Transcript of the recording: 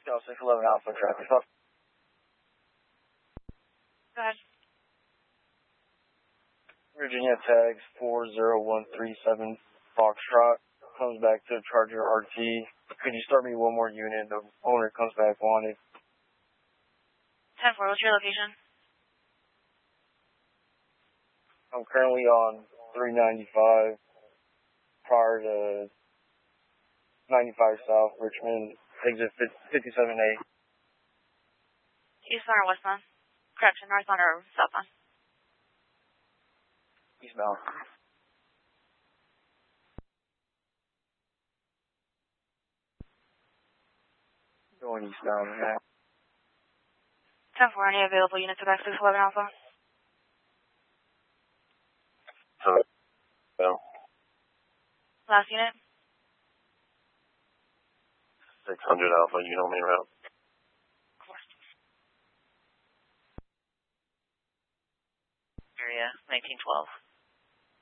Scout 611 Alpha traffic. Go ahead. Virginia tags 40137 Foxtrot. Comes back to Charger RT. Could you start me one more unit? The owner comes back wanted. 10-4, what's your location? I'm currently on 395 prior to 95 South Richmond, exit 57A. Eastbound or westbound? Correction, northbound or southbound? Eastbound. Going eastbound, okay. 10-4, any available units of X 611 Alpha? No. Last unit? 600 Alpha, you know me route. Of course. Area 1912.